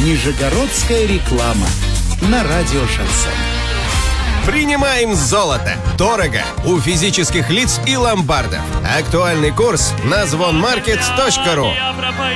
Нижегородская реклама на радио «Шансон». Принимаем золото. Дорого. У физических лиц и ломбардов. Актуальный курс на звонмаркет.ру.